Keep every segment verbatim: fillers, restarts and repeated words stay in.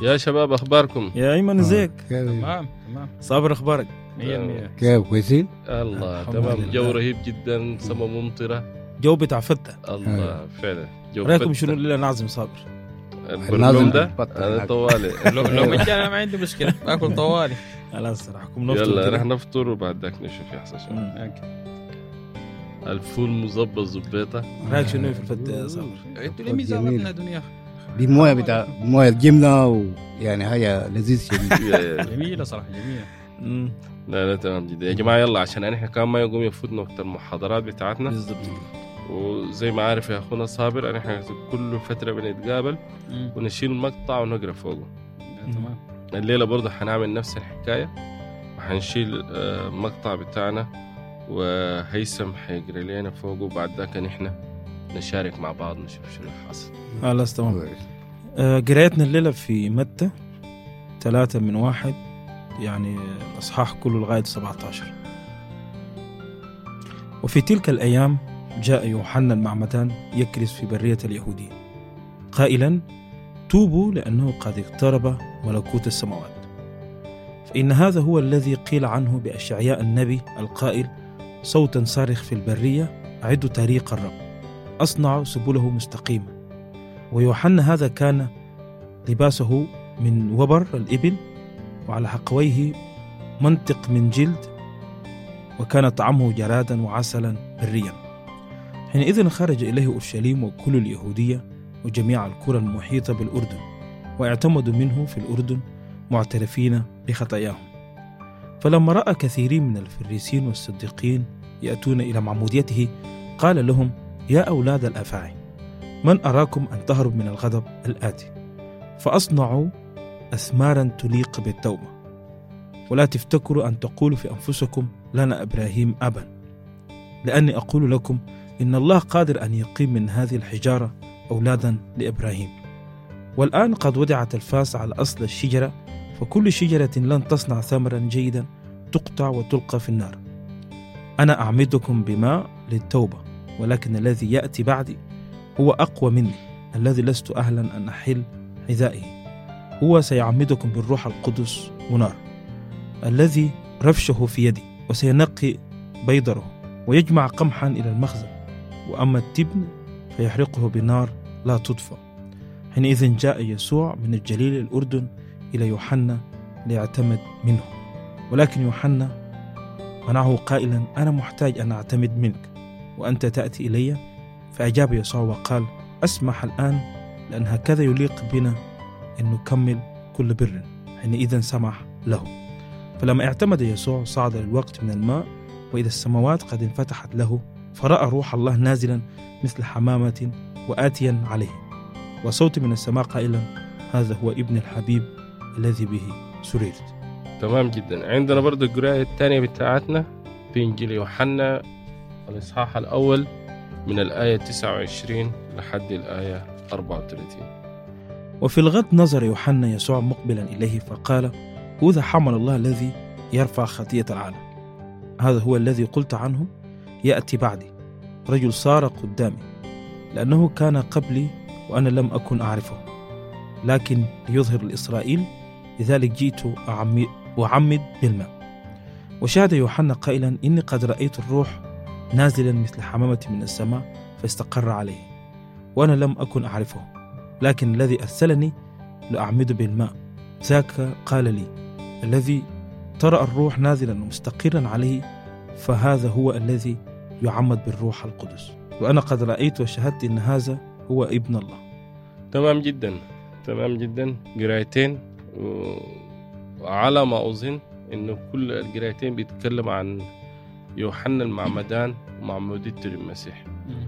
يا شباب أخباركم؟ يا أيمن ازيك؟ تمام تمام. صابر أخبارك؟ مية المية. كيف كويسين؟ الله تمام. جو رهيب جدا، سما ممطرة، جو بتاع فتة. الله فعلا جو رأيكم شنو اللي نعزم صابر؟ البرنامج ده أنا طوالي. لو لو مجانا ما عندي مشكلة، باكل طوالي. خلاص راحكم نفطر. يلا رح نفطر وبعد ذاك نشوف يحصل شنو. الفول مظبط زبيطة. رأيك شنو في الفتة يا صابر؟ انتوا ليه ميزابتنا دنيا؟ دي مويه بتاع مويه الجبنه ويعني حاجه لذيذ شديد. جميلة صراحة جميلة. لا لا تمام جدا يا جماعة. يلا عشان احنا كمان ما يقوم يفوتنا وقت المحاضرات بتاعتنا بالضبط. وزي ما عارف يا أخونا صابر احنا كل فترة بنتقابل ونشيل المقطع ونقرأ فوقه. تمام. الليلة برضه حنعمل نفس الحكاية وحنشيل المقطع بتاعنا وهيثم حيقرأ لنا فوقه وبعد ذاك نحن نشارك مع بعض نشوف شنو حاصل. خلاص تمام. آه قرايتنا الليلة في متى ثلاثة من واحد، يعني الأصحاح كله لغاية سبعة عشر. وفي تلك الأيام جاء يوحنا المعمدان يكرز في برية اليهودية قائلا: توبوا لأنه قد اقترب ملكوت السماوات. فإن هذا هو الذي قيل عنه بأشعياء النبي القائل: صوتا صارخ في البرية أعدوا طريق الرب، أصنعوا سبله مستقيمة. ويوحنا هذا كان لباسه من وبر الإبل وعلى حقويه منطق من جلد، وكان طعمه جرادا وعسلا بريا. حينئذ خرج إليه أورشليم وكل اليهودية وجميع القرى المحيطة بالأردن، واعتمدوا منه في الأردن معترفين بخطاياهم. فلما رأى كثيرين من الفريسين والصديقين يأتون إلى معموديته قال لهم: يا أولاد الأفاعي، من أراكم أن تهرب من الغضب الآتي؟ فأصنعوا أثمارا تليق بالتوبة، ولا تفتكروا أن تقولوا في أنفسكم: لنا إبراهيم أبا، لأني أقول لكم إن الله قادر أن يقيم من هذه الحجارة أولادا لإبراهيم. والآن قد وضعت الفاس على أصل الشجرة، فكل شجرة لن تصنع ثمرا جيدا تقطع وتلقى في النار. أنا أعمدكم بماء للتوبة، ولكن الذي يأتي بعدي هو أقوى مني، الذي لست أهلا أن أحل حذائه. هو سيعمدكم بالروح القدس ونار، الذي رفشه في يدي، وسينقي بيضره ويجمع قمحا إلى المخزن، وأما التبن فيحرقه بنار لا تطفأ. حينئذ جاء يسوع من الجليل الأردن إلى يوحنا ليعتمد منه، ولكن يوحنا منعه قائلا: أنا محتاج أن أعتمد منك وأنت تأتي إلي؟ فأجاب يسوع وقال: أسمح الآن، لأن هكذا يليق بنا أن نكمل كل بر. حينئذ سمح له. فلما اعتمد يسوع صعد للوقت من الماء، وإذا السماوات قد انفتحت له، فرأى روح الله نازلا مثل حمامة وآتيا عليه، وصوت من السماء قائلا: هذا هو ابن الحبيب الذي به سررت. تمام جدا. عندنا برضو القراءة الثانية بتاعتنا في إنجيل يوحنا الإصحاح الأول من الآية تسعة وعشرين لحد الآية أربعة وثلاثين. وفي الغد نظر يوحنا يسوع مقبلا إليه فقال: هذا حمل الله الذي يرفع خطية العالم. هذا هو الذي قلت عنه: يأتي بعدي رجل صار قدامي، لأنه كان قبلي وأنا لم أكن أعرفه، لكن ليظهر لإسرائيل، لذلك جئت أعمد بالماء. وشهد يوحنا قائلا: إني قد رأيت الروح نازلا مثل حمامة من السماء فاستقر عليه، وأنا لم أكن أعرفه، لكن الذي أرسلني لأعمد بالماء ذاك قال لي: الذي ترى الروح نازلا ومستقرا عليه فهذا هو الذي يعمد بالروح القدس. وأنا قد رأيت وشهدت إن هذا هو ابن الله. تمام جدا تمام جدا. قرايتين، وعلى ما أظن إنه كل القرايتين بيتكلم عن يوحنا المعمدان ومعمودية المسيح.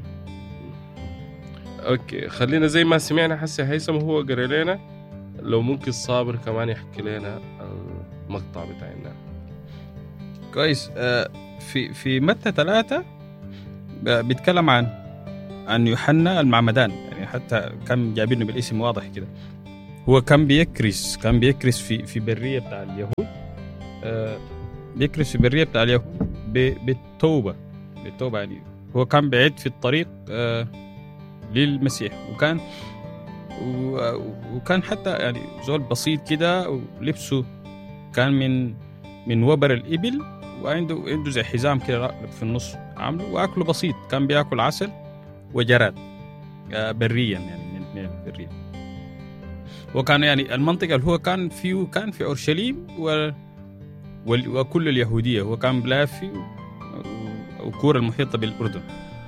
أوكي، خلينا زي ما سمعنا حسي هيثم هو قرأ لنا، لو ممكن صابر كمان يحكي لنا المقطع بتاعنا. كويس. في في متى ثلاثة بيتكلم عن عن يوحنا المعمدان، يعني حتى كان جايبينه بالاسم واضح كده. هو كان بيكرس كان بيكرس في في برية بتاع اليهود، بيكرس في برية بتاع اليهود بالتوبة بالتوبة يعني هو كان بعيد في الطريق للمسيح، وكان وكان حتى يعني زول بسيط كده، ولبسه كان من من وبر الإبل، وعنده عنده زي حزام كده في النص عامله، وأكله بسيط، كان بيأكل عسل وجراد بريا يعني من البرية. وكان يعني المنطقة اللي هو كان فيه كان في أورشليم و وكل اليهودية، هو كان بلافي وكورة المحيطة بالأردن.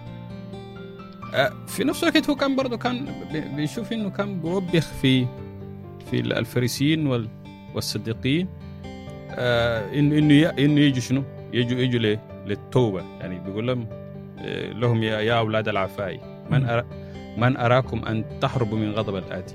في نفس الوقت هو كان برضه كان بيشوف إنه كان بيوبخ في في الفريسيين والصديقين، إنه إنه إنه يجوا شنو يجوا يجوا للتوبة، يعني بيقول لهم لهم يا يا أولاد العفاي من أرى من أراكم أن تحربوا من غضب الآتي.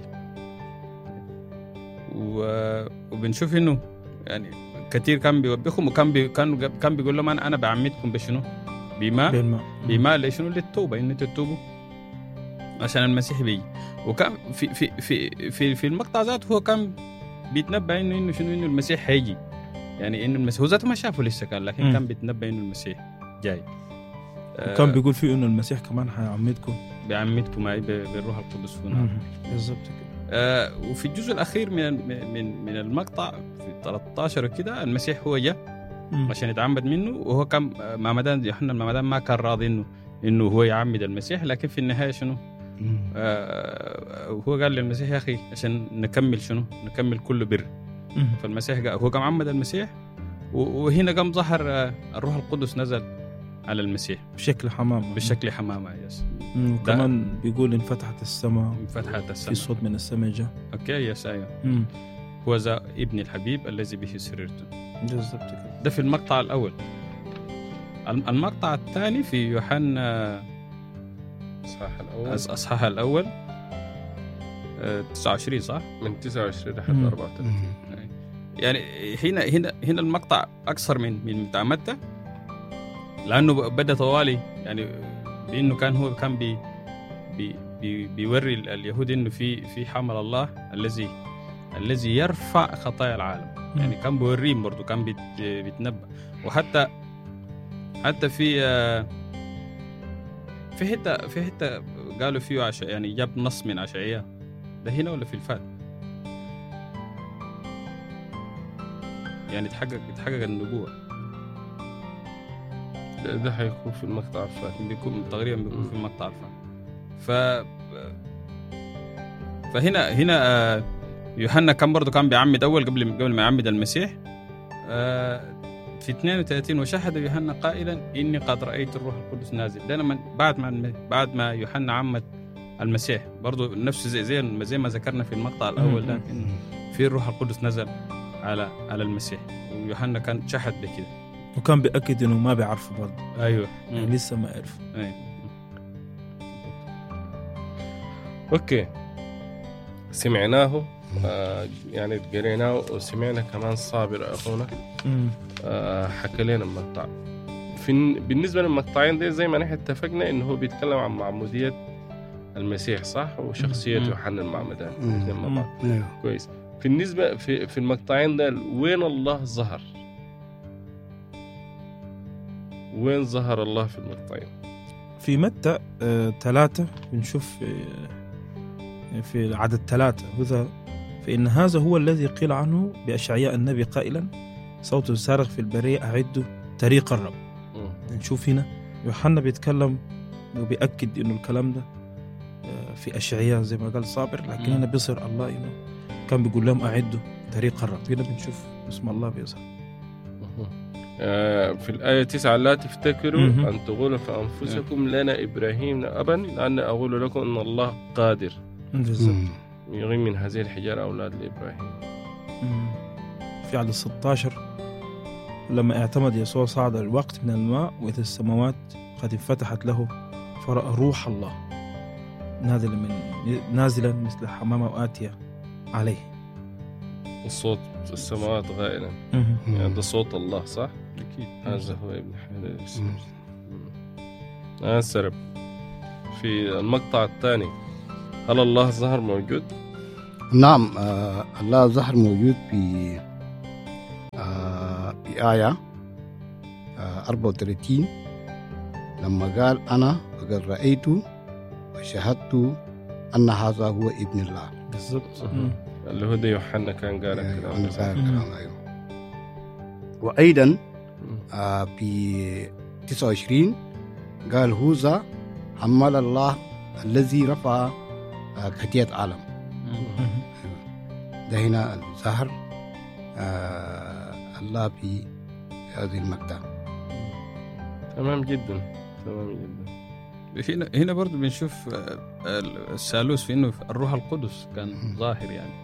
وبنشوف إنه يعني كثير كان بيوبخهم، وكان بي كان كان بيقول لهم أنا أنا بعمدكم بشنو بماء بماء لشنو للتوبة، إن تتوبوا عشان المسيح بيجي. وكان في في في في في المقطع ذاته هو كان بيتنبأ إنه إنه شنو إنه المسيح هيجي، يعني إنه المسيح هو ذاته ما شافه لسه كان، لكن م. كان بيتنبأ إنه المسيح جاي. وكان آه بيقول فيه إنه المسيح كمان هيعمدكم بيعمدكم معي بالروح القدس هنا بالضبط كده. آه وفي الجزء الأخير من من من المقطع في ثلاثة عشر كده المسيح هو جاء عشان يتعمد منه، وهو كان معمدان يوحنا المعمدان ما كان راضي إنه إنه هو يعمد المسيح، لكن في النهاية شنو آه هو قال للمسيح يا أخي عشان نكمل شنو نكمل كل بر. فالمسيح قال هو قام عمد المسيح، وهنا قام ظهر الروح القدس نزل على المسيح بشكل حمامة بشكل حمامة يس. كمان بيقول انفتحت السماء انفتحت السماء في صوت من السماء جاء. اوكي يس ايوه هو ذا ابن الحبيب الذي به سررت. بالضبط كده. ده في المقطع الأول. المقطع الثاني في يوحنا اصحاح الاول اصحاح الاول تسعة وعشرين صح؟ من تسعة وعشرين لحد أربعة وثلاثين. يعني هنا هنا هنا المقطع اكثر من من بتاع متى، لانه بدا طوالي يعني بانه كان هو كان بي بي بي بيوري اليهود انه في في حمل الله الذي الذي يرفع خطايا العالم. يعني كان بيوريهم برضه، كان بيت بيتنبأ. وحتى حتى في في حته في حته قالوا فيه عش... يعني جاب نص من اشعياء، ده هنا ولا في الفات؟ يعني تحقق تحقق النبوة. ده, ده هيكون في المقطع الفات، بيكون تقريبا بيكون في المقطع الفات. ف فهنا هنا يوحنا كان برضو كان بيعمد اول قبل قبل ما يعمد المسيح في اثنين وثلاثين وشهد يوحنا قائلا اني قد رايت الروح القدس نازل. ده لما بعد ما بعد ما يوحنا عمد المسيح برضو نفس زي زي, زي ما ذكرنا في المقطع الاول ده، إن في الروح القدس نزل على على المسيح، ويوحنا كان شهد بكده، وكان بيأكد انه ما بيعرفه برضه. ايوه يعني لسه ما عرف. ايوه اوكي سمعناه آه يعني قريناه وسمعنا كمان صابر اخونا آه حكى لنا المقطع. في بالنسبه للمقطعين دي زي ما نحن اتفقنا انه هو بيتكلم عن معموديه المسيح صح، وشخصيه يوحنا المعمدان الاثنين مع بعض. كويس. بالنسبه في في المقطعين ده وين الله ظهر؟ وين ظهر الله في المقطعين؟ في متى آه، ثلاثة بنشوف آه، في عدد ثلاثة وذا فإن هذا هو الذي قيل عنه بأشعياء النبي قائلا صوت صارخ في البرية أعدوا طريق الرب. م. نشوف هنا يوحنا بيتكلم وبيأكد إنه الكلام ده آه، في أشعياء زي ما قال صابر، لكن هنا بيصير الله إنه كان بيقول لهم أعدوا طريق الرب. هنا بنشوف اسم الله بيظهر. في الآية تسعة لا تفتكروا م- أن تقولوا في أنفسكم لنا إبراهيم أبا لأن أقول لكم أن الله قادر يغيم من هذه الحجارة أولاد لإبراهيم. في عدد ستة عشر لما اعتمد يسوع صعد الوقت من الماء وإذا السماوات قد انفتحت له فرأى روح الله نازلا من نازلا مثل حمامة وآتية عليه. الصوت السماوات غائلا يعني ده صوت الله صح؟ أكيد هذا هو ابن حمد آه سرب. في المقطع الثاني هل الله ظهر موجود؟ نعم آه الله ظهر موجود في آه في آية آه أربعة وثلاثين لما قال أنا قد رأيت وشهدت أن هذا هو ابن الله. بالضبط. اللي هو ده يوحنا كان قال الكلام ده. أيوه. وأيضا آه في تسعة وعشرين قال هوذا حمل الله الذي رفع آه خطية عالم. ده هنا الظاهر آه الله في هذه المقطع. تمام جدا تمام جدا. هنا هنا برضو بنشوف الثالوث في انه الروح القدس كان ظاهر يعني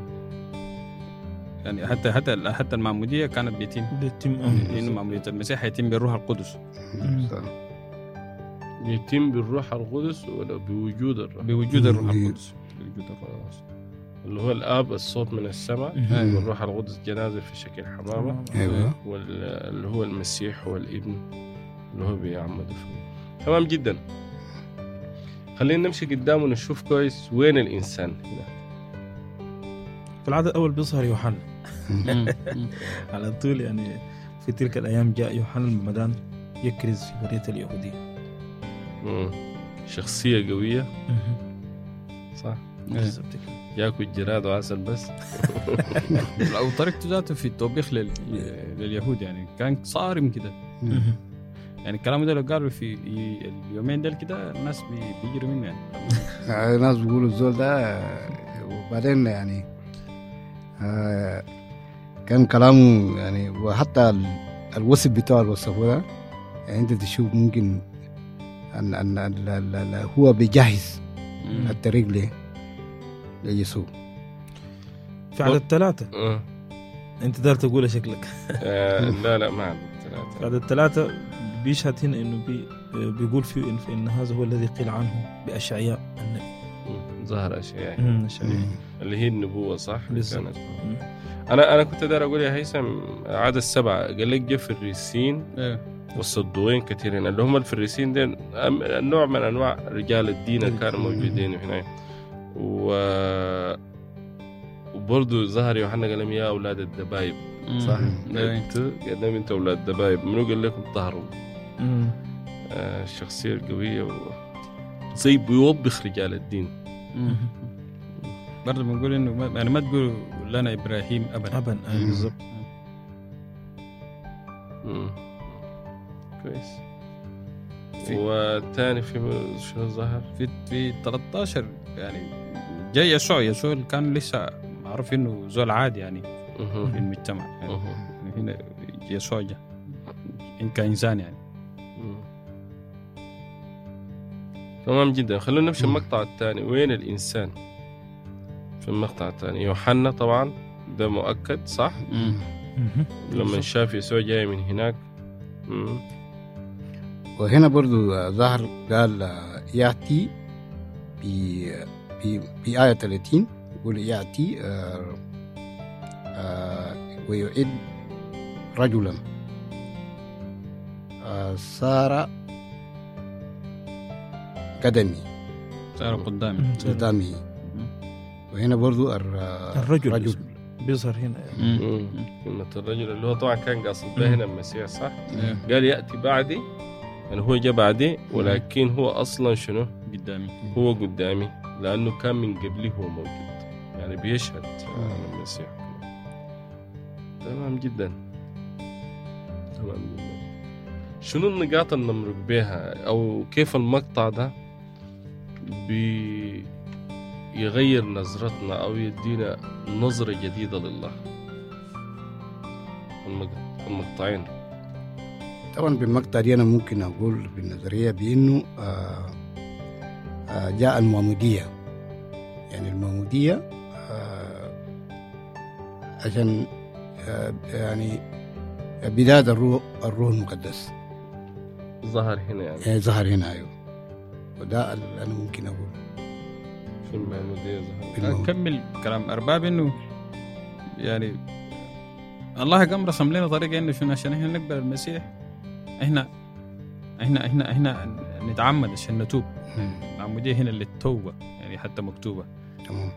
يعني حتى حتى حتى المعموديه كانت بيتم بيتم انه معموديه المسيح يتم بالروح القدس. يتم بالروح القدس ولا بوجود الروح؟ بوجود الروح القدس. بوجود الروح القدس اللي هو الاب الصوت من السماء والروح القدس جنازه في شكل حمامه. ايوه. واللي هو المسيح هو الابن اللي هو بيعمد فيه. تمام جدا. خلينا نمشي قدام ونشوف كويس وين الإنسان هنا. في العدد الأول بيظهر يوحنا على طول يعني. في تلك الأيام جاء يوحنا المعمدان يكرز في برية اليهودية. شخصية قوية صح؟ بالضبط. ياكل جراد وعسل بس. أو طريقته ذاته في التوبيخ لل... لليهود يعني كان صارم كده. يعني الكلام ده لو قالوا في اليومين دول كده الناس بيجروا منه يعني. الناس بيقولوا الزول ده. وبعدين يعني آه كان كلامه يعني وحتى الوصف بتاعه الوصف ده يعني انت تشوف ممكن ان ان, أن, أن, أن هو بيجهز الطريق له ليسوع. في عدد ثلاثة أه. انت دار تقول شكلك. آه لا لا ما عدد ثلاثة. في عدد ثلاثة بيشهد هنا انه بي بيقول فيه إن, إن هذا هو الذي قيل عنه بأشعياء النبي. ظهر أشعياء اللي هي النبوة صح. كانت. أنا أنا كنت دار أقول يا هيثم عدد السبعة قال لك جاء فريسين والصدوقين كثيرين اللي هم الفريسين دين نوع من أنواع رجال الدين كانوا موجودين هنا. و وبرضه ظهر يوحنا قال لهم يا أولاد الدبايب صح. أنت قدام أنت أولاد الدبايب منو قال لكم طهروا. آه الشخصية القوية و... زي بيوبخ رجال الدين. برضه بنقول إنه ما يعني ما تقول لنا إبراهيم أبا أبا. أي بالضبط. كويس. والثاني في شو ظهر في في ثلاثة عشر يعني جاي يسوع يسوع كان لسه معروف إنه زول عادي يعني في المجتمع يعني. هنا يسوع جاء إن كإنسان يعني. تمام جدا. خلونا نمشي المقطع الثاني وين الإنسان في المقطع الثاني. يوحنا طبعا ده مؤكد صح. لما شاف يسوع جاي من هناك. مم. وهنا برضو ظهر قال يأتي في في في آية ثلاثين يقول يأتي آه آه ويعد رجلا آه صار قدمي صار قدامي قدامي. وهنا برضو الرجل, الرجل بيظهر هنا كلمة الرجل اللي هو طبعا كان قاصد به هنا المسيح صح. قال يأتي بعدي يعني هو جاء بعدي ولكن هو أصلا شنو قدامي. هو قدامي لأنه كان من قبله هو موجود يعني بيشهد عن المسيح. تمام جدا تمام جدا. شنو النقاط اللي نمرق بها أو كيف المقطع ده بيغير نظرتنا أو يدينا نظرة جديدة لله. المقطعين طبعا بالمقطع دي أنا ممكن أقول بالنظرية بأنه آه آه جاء المعمودية يعني المعمودية آه عشان آه يعني بداية الروح الروح المقدس ظهر هنا يعني. يعني ظهر هنا أيوه. وده اللي أنا ممكن أقول في المعمودية ظهر. أكمل كلام أرباب إنه يعني الله قام رسم لنا طريقة إنه شنو عشان إحنا نقبل المسيح إحنا إحنا إحنا إحنا نتعمد عشان نتوب. العمودية هنا للتوبة يعني حتى مكتوبة. تمام.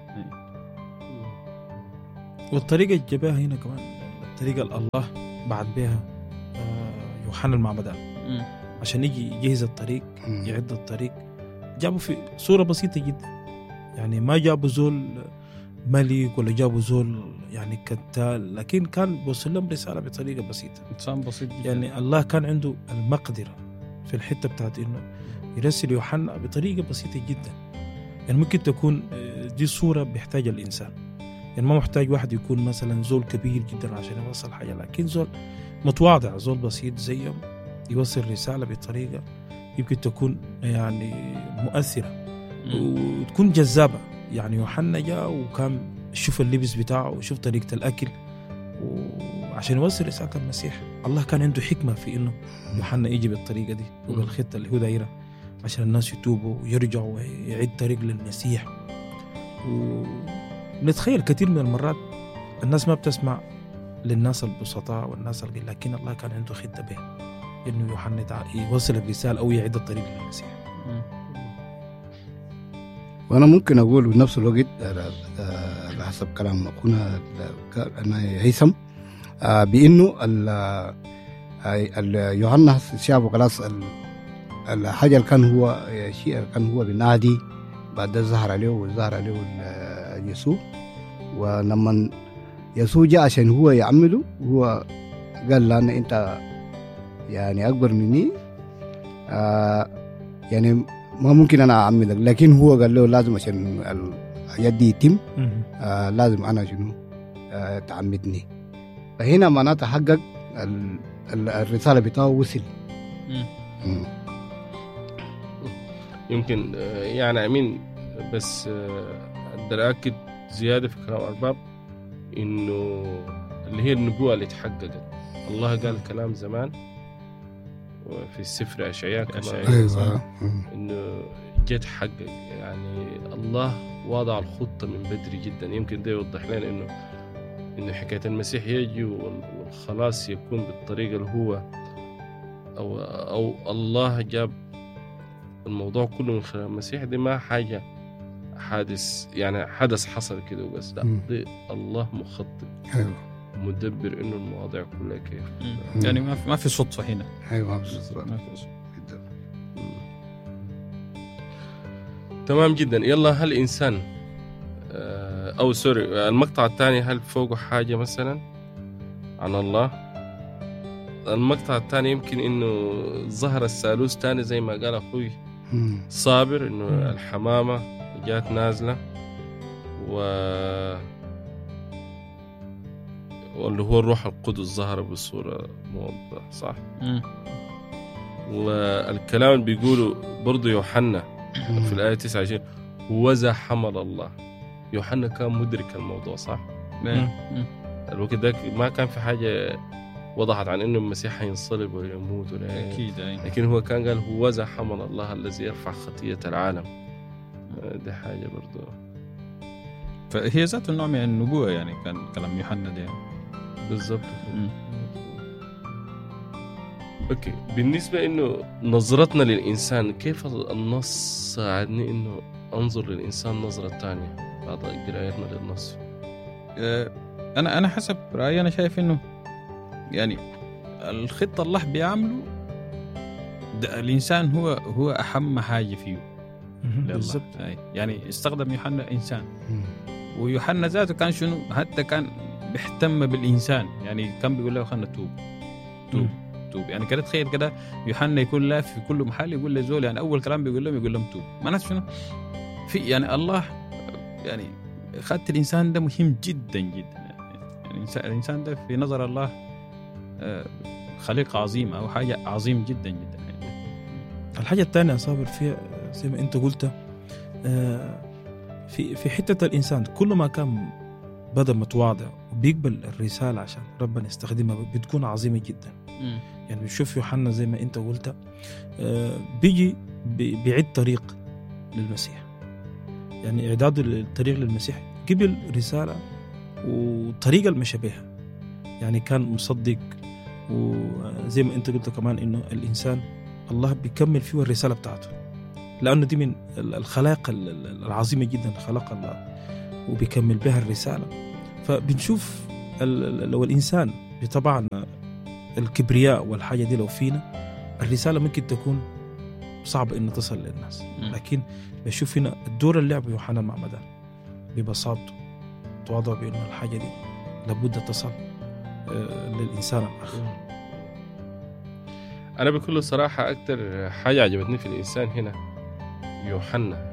والطريقة الجباها هنا كمان الطريقة الله بعد بها يوحنا المعمدان عشان يجي يجهز الطريق يعد الطريق جابوا في صورة بسيطة جدا يعني ما جابوا زول ملك ولا جابوا زول يعني كتال، لكن كان بوصل لهم رسالة بطريقة بسيطة، إنسان بسيط جدا. يعني الله كان عنده المقدرة في الحتة بتاعت إنه يرسل يوحنا بطريقة بسيطة جدا. يعني ممكن تكون دي صورة بيحتاجها الإنسان، يعني ما محتاج واحد يكون مثلا زول كبير جدا عشان يوصل حاجة، لكن زول متواضع، زول بسيط زيهم يوصل رسالة بطريقة يمكن تكون يعني مؤثرة وتكون جذابة. يعني يوحنا جاء وكان شوف اللبس بتاعه وشوف طريقة الأكل وعشان يوصل رسالة المسيح. الله كان عنده حكمة في إنه يوحنا يجي بالطريقة دي وبالخطة اللي هو دايرة عشان الناس يتوبوا ويرجعوا ويعيد طريق للمسيح. ونتخيل كثير من المرات الناس ما بتسمع للناس البسطاء والناس القليل، لكن الله كان عنده خطة به إنه يوحنا يوصل الرسالة أو يعيد الطريق للمسيح. وأنا ممكن أقول بنفس الوقت على حسب كلام أخونا هيثم بأنه يوحنا شافه خلاص الحاجة اللي كان هو شيء اللي كان هو بنادي بعد ظهر عليه وظهر عليه يسوع، ولما يسوع جاء عشان هو يعمله هو قال له أنا أنت يعني أكبر مني آه يعني ما ممكن أنا أعملك، لكن هو قال له لازم عشان يدي يتم آه لازم أنا شنو آه تعمدني. فهنا معناته حقق الرسالة بتاعه وصل. يمكن يعني أمين بس أقدر أكد زيادة في كلام أرباب إنه اللي هي النبوة اللي تحققت. الله قال كلام زمان في السفر أشعياء كما أيوة. إنه جت حقق، يعني الله وضع الخطة من بدري جدا. يمكن ده يوضح لنا إنه إنه حكاية المسيح يجي والخلاص يكون بالطريقة اللي هو أو أو الله جاب الموضوع كله من خلال المسيح. دي ما حاجة حادث يعني حدث حصل كده وبس، لا دي الله مخطط أيوة. مدبر إنه المواضيع كلها كيف مم. يعني ما في ما في صدفة هنا. أيوة ما في صدفة. تمام جدا. يلا هل إنسان أو سوري المقطع الثاني هل فوقه حاجة مثلا عن الله؟ المقطع الثاني يمكن إنه ظهر الثالوث تاني زي ما قال أخوي صابر، إنه الحمامة جات نازلة و واللي هو الروح القدس ظهر بصورة موضح صح. مم. والكلام اللي بيقوله برضو يوحنا في الآية تسعة وعشرين وذا حمل الله. يوحنا كان مدرك الموضوع صح. الوقت ده ما كان في حاجة وضحت عن إنه المسيح هينصلب ويموت ولا أكيد يعني. لكن هو كان قال هو ذا حمل الله الذي يرفع خطية العالم. دي حاجة برضو فهي ذات النوع من النبوة يعني كان كلام يوحنا ده يعني. بالضبط. اوكي بالنسبة انه نظرتنا للإنسان كيف النص ساعدني انه انظر للإنسان نظرة تانية بعد قراءتنا للنص؟ انا انا حسب رأيي انا شايف انه يعني الخطة الله بيعمله الإنسان هو هو أهم حاجة فيه بالضبط. يعني استخدم يوحنا إنسان، ويوحنا ذاته كان شنو حتى كان بيهتم بالإنسان، يعني كان بيقول له خلنا توب توب توب. يعني كده تخيل كده يوحنا يكون لا في كل محل يقول له زول، يعني أول كلام بيقول لهم يقول لهم توب. معناته شنو في يعني الله يعني خدت الإنسان ده مهم جدا جدا. يعني الإنسان ده في نظر الله خليقة عظيمة أو حاجة عظيم جدا جدا. الحاجة الثانية صابر فيها زي ما أنت قلت في في حتة الإنسان كل ما كان بدأ متواضع وبيقبل الرسالة عشان ربنا يستخدمها بتكون عظيمة جدا. م. يعني بنشوف يوحنا زي ما أنت قلت بيجي بيعد طريق للمسيح، يعني إعداد الطريق للمسيح قبل رسالة وطريقة المشى بها، يعني كان مصدق. وزي ما أنت قلت كمان إنه الإنسان الله بيكمل فيه الرسالة بتاعته، لأنه دي من الخلاق العظيمة جدا خلق الله وبيكمل بها الرسالة. فبنشوف لو الإنسان بطبعا الكبرياء والحاجة دي لو فينا الرسالة ممكن تكون صعب إنه تصل للناس. مم. لكن بشوف هنا الدور اللي لعبه يوحنا المعمدان ببساطته تواضع بأنه الحاجة دي لابد تصل آه، للإنسان الآخر. أنا بكل صراحة أكتر حاجة عجبتني في الإنسان هنا يوحنا.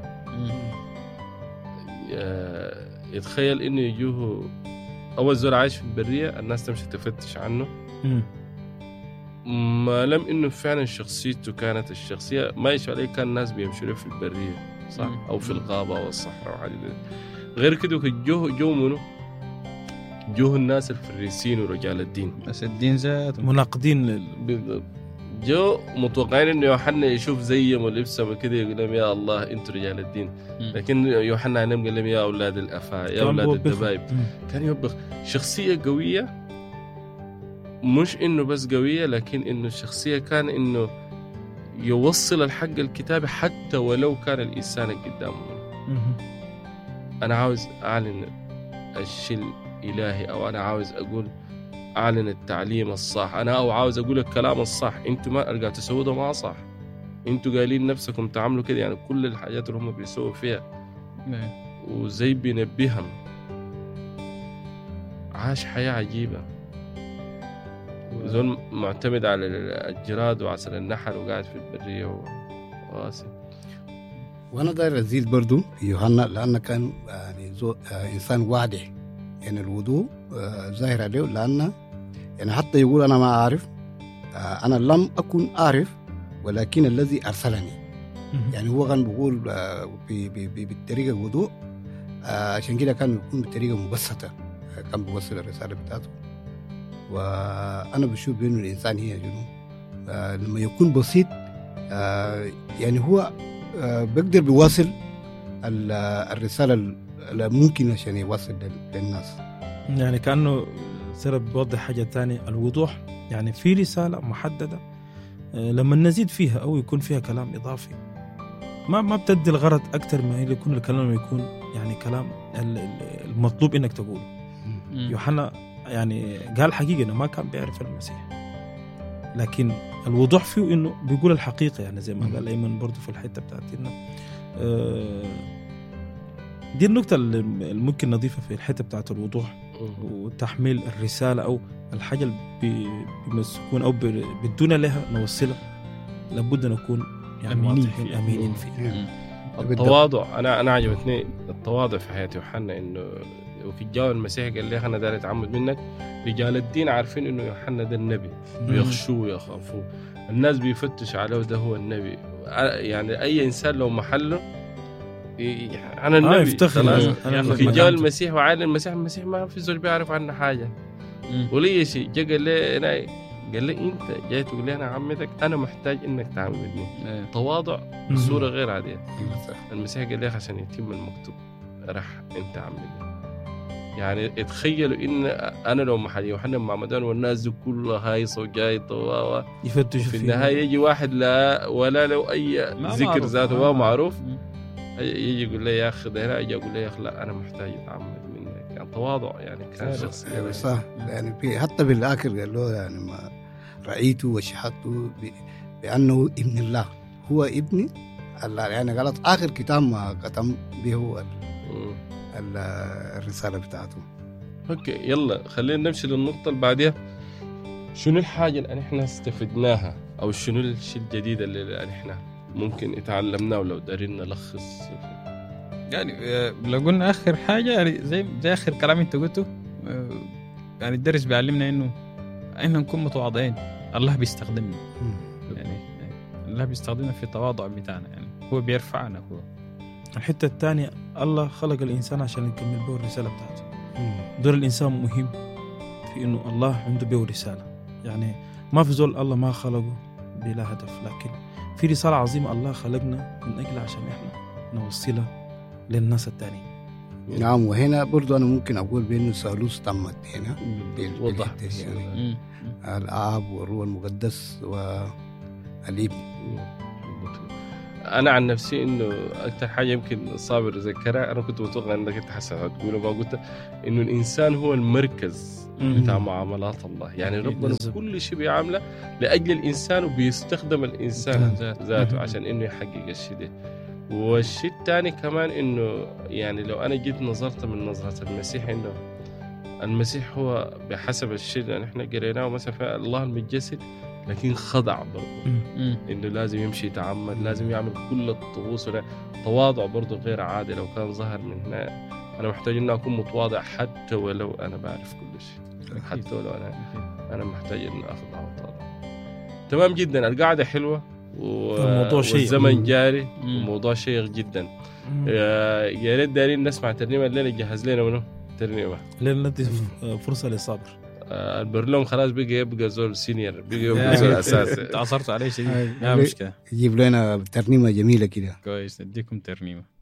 آه، يتخيل إنه يجوه أول زول عايش في البرية الناس تمشي تفتش عنه، مم. ما لم إنه فعلا شخصيته كانت الشخصية ما يشوف عليه كان الناس بيمشوا له في البرية صح مم. أو في الغابة أو الصحراء وحاجة دي. غير كده جوه جو منه جوه الناس الفريسين ورجال الدين بس الدين ذات مناقضين لل... بالضبط. جو متوقعين انه يوحنا يشوف زيهم ولبسهم وكده يقول لهم يا الله انتم رجال الدين، لكن يوحنا عنهم قال لهم يا اولاد الافاء يا اولاد الدبايب. كان يوبخ شخصيه قويه، مش انه بس قويه لكن انه الشخصيه كان انه يوصل الحق الكتابي حتى ولو كان الانسان قدامه. انا عاوز اعلن الشيء الالهي او انا عاوز اقول أعلن التعليم الصح، أنا أو عاوز أقول الكلام الصح، أنتوا ما أرجع تسووا ده ما صح، أنتوا قايلين نفسكم تعملوا كده. يعني كل الحاجات اللي هم بيسووا فيها وزي بينبيهم. عاش حياة عجيبة، زول معتمد على الجراد وعسل النحل وقاعد في البرية وواسي. وأنا داير أزيد برضو يوحنا لأنه كان يعني زو آه إنسان واضح، يعني الوضوء آه ظاهر عليه، لأنه يعني حتى يقول أنا ما أعرف، آه أنا لم أكن أعرف ولكن الذي أرسلني. يعني هو كان بيقول آه بالطريقة الوضوء، آه عشان كده كان يكون بطريقة مبسطة، آه كان بيوصل الرسالة بتاعته. وأنا بشوف بأنه الإنسان هي جنوب آه لما يكون بسيط آه يعني هو آه بيقدر بيواصل الرسالة اللي ممكن عشان يوصل للناس. يعني كأنه سرب بيوضح حاجة تانية، الوضوح يعني في رسالة محددة آه لما نزيد فيها أو يكون فيها كلام إضافي ما ما بتدي الغرض أكتر ما يكون الكلام يكون يعني كلام المطلوب إنك تقوله. يوحنا يعني قال حقيقة إنه ما كان بيعرف المسيح، لكن الوضوح فيه إنه بيقول الحقيقة. يعني زي ما قال أيمن برضو في الحتة بتاعتنا آه دي النقطة اللي ممكن نضيفها في الحتة بتاعت الوضوح وتحميل الرسالة أو الحاجة اللي بيمسكون أو بدون لها نوصلها، لابد نكون يعني واضحين أمينين فيه. التواضع أنا أنا عجبتني التواضع في حياة يوحنا، إنه وفي الجو المسيح قال لي أنا داري أتعمد منك. رجال الدين عارفين إنه يوحنا ده النبي، بيخشوه ويخافوه، الناس بيفتش عليه ده هو النبي. يعني أي إنسان لو محله أنا النبي آه يفتخر. في جو المسيح وعالم المسيح المسيح ما في زول بيعرف عنه حاجة ولي شيء. جا قال لي أنا قال لي أنت جاي تقول لي أنا عمتك، أنا محتاج إنك تعمدني. تواضع بصورة غير عادية. المسيح قال لي عشان يتم المكتوب راح أنت عمدني. يعني اتخيلوا إن أنا لو محل يوحنا المعمدان والناس دي كلها هايصة وجاي طواوا يفتشوا في النهاية يجي واحد لا ولا لو أي ذكر ذاته ما معروف يجي يقول لي يا أخي ده هنا، يجي يقول لي يا أخي لا أنا محتاج أتعمد منك. يعني تواضع يعني كان شخصية صح. يعني في حتى بالآخر قال له يعني ما رأيته وشهدته بأنه ابن الله، هو ابن الله. يعني قالت آخر كتاب ما ختم به هو الرسالة بتاعته. اوكي يلا خلينا نمشي للنقطة اللي بعدها. شنو الحاجة اللي احنا استفدناها او شنو الشيء الجديد اللي احنا ممكن اتعلمناه ولو دارين نلخص؟ يعني لو قلنا اخر حاجة يعني زي زي اخر كلام انت قلته، يعني الدرس بيعلمنا انه احنا نكون متواضعين. الله بيستخدمنا، يعني الله بيستخدمنا في التواضع بتاعنا، يعني هو بيرفعنا. هو الحتة الثانية الله خلق الإنسان عشان يكمل به الرسالة بتاعته. دور الإنسان مهم في إنه الله عنده به رسالة. يعني ما في زول الله ما خلقه بلا هدف، لكن في رسالة عظيمة الله خلقنا من أجل عشان إحنا نوصلها للناس التانيين. نعم. وهنا برضو أنا ممكن أقول بأنه الثالوث تمت هنا وضح يعني الآب والروح المقدس والابن. انا عن نفسي انه اكثر حاجه يمكن صابر ذكرها، انا كنت متوقع انك انت حسن هتقوله ما قلت، انه الانسان هو المركز بتاع معاملات الله. يعني ربنا كل شيء بيعمله لاجل الانسان، وبيستخدم الانسان ذاته عشان انه يحقق الشيء ده. والشيء الثاني كمان انه يعني لو انا جيت نظرت من نظره المسيح، انه المسيح هو بحسب الشيء اللي احنا قريناه مثلا في الله المتجسد، لكن خضع برضه، انه لازم يمشي يتعمد، لازم يعمل كل الطقوس، تواضع برضه غير عادي. لو كان ظهر من هنا انا محتاج اني اكون متواضع حتى ولو انا بعرف كل شيء، حتى ولو انا انا محتاج اني اخضع واتواضع. تمام جدا، القعده حلوه وموضوع شيق والزمن جاري وموضوع شيق جدا. يا ريت دارين نسمع ترنيمه الليله، جهز لنا منه ترنيمه ليله ندي فرصه لصابر. آه البرلوم خلاص بقى يبقى زول سينيور، بقى يبقى زول اساسي. تعصرت عليه شيء، لا مشكله، يجيب لنا ترنيمه جميله كده. كويس، نديكم ترنيمه.